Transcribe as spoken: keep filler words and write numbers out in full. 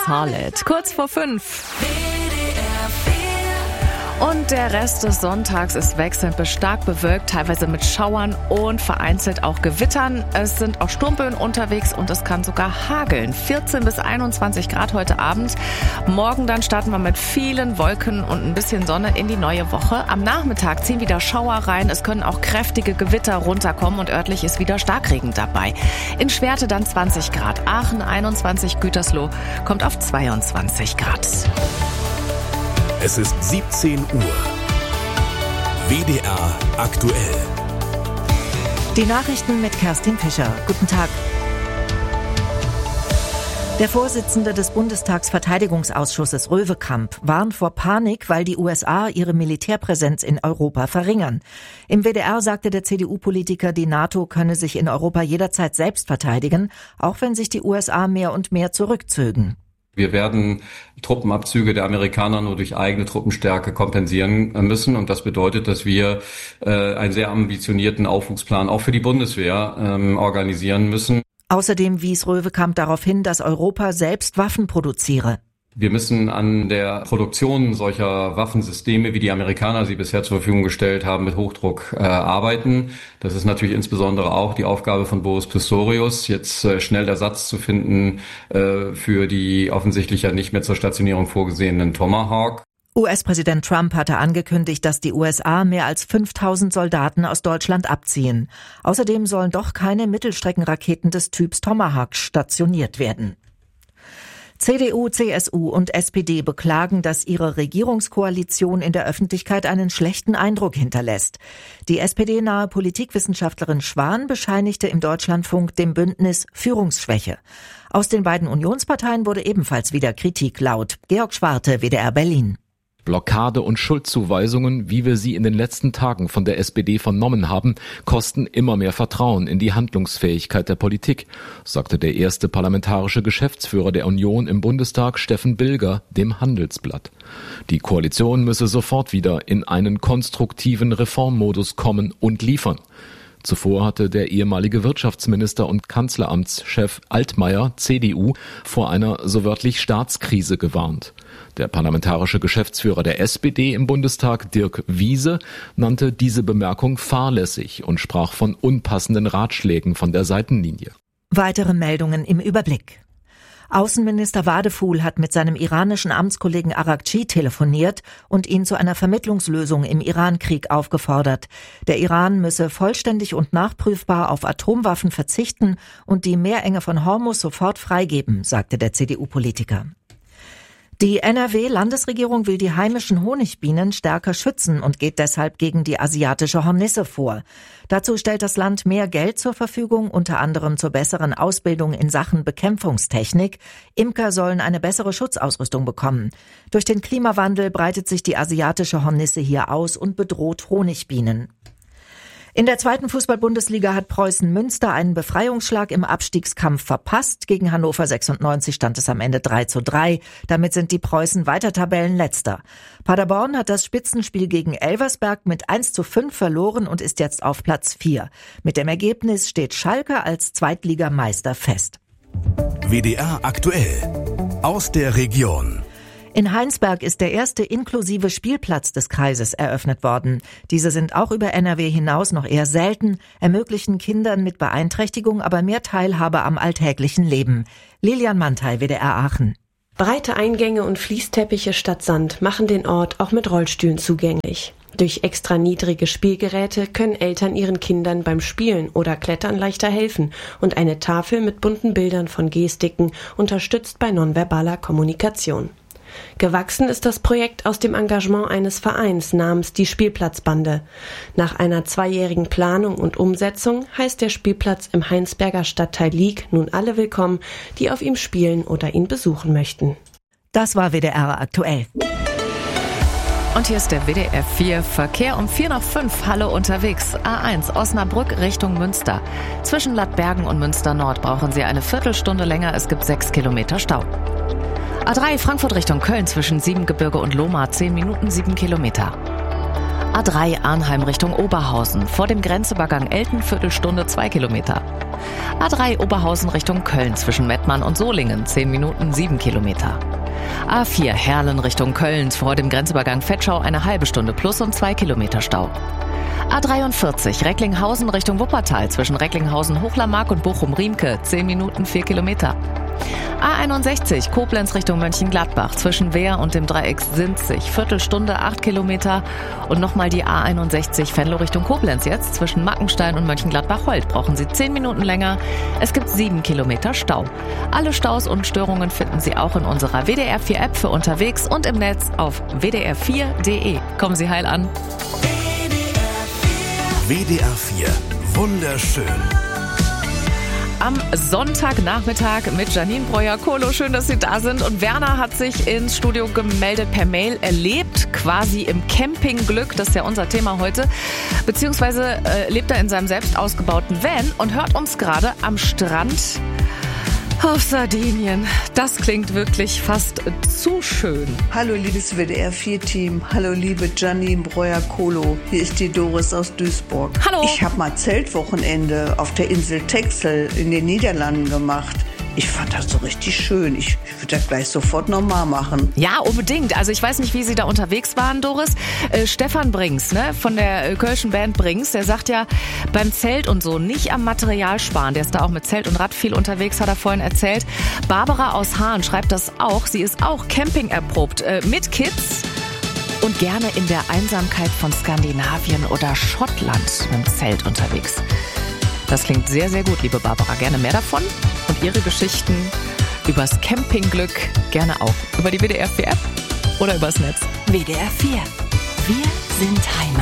Solid. Kurz vor fünf. Und der Rest des Sonntags ist wechselnd bis stark bewölkt, teilweise mit Schauern und vereinzelt auch Gewittern. Es sind auch Sturmböen unterwegs und es kann sogar hageln. vierzehn bis einundzwanzig Grad heute Abend. Morgen dann starten wir mit vielen Wolken und ein bisschen Sonne in die neue Woche. Am Nachmittag ziehen wieder Schauer rein. Es können auch kräftige Gewitter runterkommen und örtlich ist wieder Starkregen dabei. In Schwerte dann zwanzig Grad. Aachen einundzwanzig, Gütersloh kommt auf zweiundzwanzig Grad. Es ist siebzehn Uhr. W D R aktuell. Die Nachrichten mit Kerstin Fischer. Guten Tag. Der Vorsitzende des Bundestagsverteidigungsausschusses Röwekamp warnt vor Panik, weil die U S A ihre Militärpräsenz in Europa verringern. Im W D R sagte der C D U-Politiker, die NATO könne sich in Europa jederzeit selbst verteidigen, auch wenn sich die U S A mehr und mehr zurückzögen. Wir werden Truppenabzüge der Amerikaner nur durch eigene Truppenstärke kompensieren müssen. Und das bedeutet, dass wir äh, einen sehr ambitionierten Aufwuchsplan auch für die Bundeswehr ähm, organisieren müssen. Außerdem wies Röwekamp darauf hin, dass Europa selbst Waffen produziere. Wir müssen an der Produktion solcher Waffensysteme, wie die Amerikaner sie bisher zur Verfügung gestellt haben, mit Hochdruck äh, arbeiten. Das ist natürlich insbesondere auch die Aufgabe von Boris Pistorius, jetzt äh, schnell Ersatz zu finden äh, für die offensichtlich ja nicht mehr zur Stationierung vorgesehenen Tomahawk. U S-Präsident Trump hatte angekündigt, dass die U S A mehr als fünftausend Soldaten aus Deutschland abziehen. Außerdem sollen doch keine Mittelstreckenraketen des Typs Tomahawk stationiert werden. C D U, C S U und S P D beklagen, dass ihre Regierungskoalition in der Öffentlichkeit einen schlechten Eindruck hinterlässt. Die S P D-nahe Politikwissenschaftlerin Schwan bescheinigte im Deutschlandfunk dem Bündnis Führungsschwäche. Aus den beiden Unionsparteien wurde ebenfalls wieder Kritik laut. Georg Schwarte, W D R Berlin. Blockade und Schuldzuweisungen, wie wir sie in den letzten Tagen von der S P D vernommen haben, kosten immer mehr Vertrauen in die Handlungsfähigkeit der Politik, sagte der erste parlamentarische Geschäftsführer der Union im Bundestag, Steffen Bilger, dem Handelsblatt. Die Koalition müsse sofort wieder in einen konstruktiven Reformmodus kommen und liefern. Zuvor hatte der ehemalige Wirtschaftsminister und Kanzleramtschef Altmaier, C D U, vor einer so wörtlich Staatskrise gewarnt. Der parlamentarische Geschäftsführer der S P D im Bundestag, Dirk Wiese, nannte diese Bemerkung fahrlässig und sprach von unpassenden Ratschlägen von der Seitenlinie. Weitere Meldungen im Überblick. Außenminister Wadefuhl hat mit seinem iranischen Amtskollegen Arakci telefoniert und ihn zu einer Vermittlungslösung im Iran-Krieg aufgefordert. Der Iran müsse vollständig und nachprüfbar auf Atomwaffen verzichten und die Meerenge von Hormuz sofort freigeben, sagte der C D U-Politiker. Die N R W-Landesregierung will die heimischen Honigbienen stärker schützen und geht deshalb gegen die asiatische Hornisse vor. Dazu stellt das Land mehr Geld zur Verfügung, unter anderem zur besseren Ausbildung in Sachen Bekämpfungstechnik. Imker sollen eine bessere Schutzausrüstung bekommen. Durch den Klimawandel breitet sich die asiatische Hornisse hier aus und bedroht Honigbienen. In der zweiten Fußball-Bundesliga hat Preußen Münster einen Befreiungsschlag im Abstiegskampf verpasst. Gegen Hannover sechsundneunzig stand es am Ende drei zu drei. Damit sind die Preußen weiter Tabellenletzter. Paderborn hat das Spitzenspiel gegen Elversberg mit eins zu fünf verloren und ist jetzt auf Platz vier. Mit dem Ergebnis steht Schalke als Zweitligameister fest. W D R aktuell. Aus der Region. In Heinsberg ist der erste inklusive Spielplatz des Kreises eröffnet worden. Diese sind auch über N R W hinaus noch eher selten, ermöglichen Kindern mit Beeinträchtigung aber mehr Teilhabe am alltäglichen Leben. Lilian Mantei, W D R Aachen. Breite Eingänge und Fließteppiche statt Sand machen den Ort auch mit Rollstühlen zugänglich. Durch extra niedrige Spielgeräte können Eltern ihren Kindern beim Spielen oder Klettern leichter helfen und eine Tafel mit bunten Bildern von Gestiken unterstützt bei nonverbaler Kommunikation. Gewachsen ist das Projekt aus dem Engagement eines Vereins namens die Spielplatzbande. Nach einer zweijährigen Planung und Umsetzung heißt der Spielplatz im Heinsberger Stadtteil Lieg nun alle willkommen, die auf ihm spielen oder ihn besuchen möchten. Das war W D R aktuell. Und hier ist der W D R vier Verkehr um vier nach fünf. Halle unterwegs. A eins Osnabrück Richtung Münster. Zwischen Lattbergen und Münster Nord brauchen Sie eine Viertelstunde länger. Es gibt sechs Kilometer Stau. A drei Frankfurt Richtung Köln zwischen Siebengebirge und Lohmar zehn Minuten sieben Kilometer. A drei Arnheim Richtung Oberhausen vor dem Grenzübergang Elten Viertelstunde zwei Kilometer. A drei Oberhausen Richtung Köln zwischen Mettmann und Solingen, zehn Minuten, sieben Kilometer. A vier Herlen Richtung Köln vor dem Grenzübergang Vetschau eine halbe Stunde plus und zwei Kilometer Stau. A dreiundvierzig Recklinghausen Richtung Wuppertal zwischen Recklinghausen-Hochlermark und Bochum-Riemke, zehn Minuten, vier Kilometer. A einundsechzig Koblenz Richtung Mönchengladbach zwischen Wehr und dem Dreieck Sinzig, Viertelstunde, acht Kilometer. Und nochmal die A einundsechzig Venlo Richtung Koblenz jetzt zwischen Mackenstein und Mönchengladbach-Holt brauchen Sie zehn Minuten länger. Es gibt sieben Kilometer Stau. Alle Staus und Störungen finden Sie auch in unserer W D R vier App für unterwegs und im Netz auf w d r vier punkt d e. Kommen Sie heil an. W D R vier. Wunderschön. Am Sonntagnachmittag mit Janine Breuer-Kohlo. Schön, dass Sie da sind. Und Werner hat sich ins Studio gemeldet per Mail. Er lebt quasi im Campingglück. Das ist ja unser Thema heute. Beziehungsweise äh, lebt er in seinem selbst ausgebauten Van und hört uns gerade am Strand auf Sardinien. Das klingt wirklich fast zu schön. Hallo liebes W D R vier Team. Hallo liebe Janine Breuer-Kohlo. Hier ist die Doris aus Duisburg. Hallo. Ich habe mal Zeltwochenende auf der Insel Texel in den Niederlanden gemacht. Ich fand das so richtig schön. Ich, ich würde das gleich sofort nochmal machen. Ja, unbedingt. Also ich weiß nicht, wie Sie da unterwegs waren, Doris. Äh, Stefan Brings, ne, von der äh, Kölschen Band Brings, der sagt ja, beim Zelt und so nicht am Material sparen. Der ist da auch mit Zelt und Rad viel unterwegs, hat er vorhin erzählt. Barbara aus Hahn schreibt das auch. Sie ist auch Camping erprobt, äh, mit Kids und gerne in der Einsamkeit von Skandinavien oder Schottland mit dem Zelt unterwegs. Das klingt sehr, sehr gut, liebe Barbara. Gerne mehr davon und Ihre Geschichten übers Campingglück gerne auch über die W D R vier App oder übers Netz. W D R vier. Wir sind Heimat.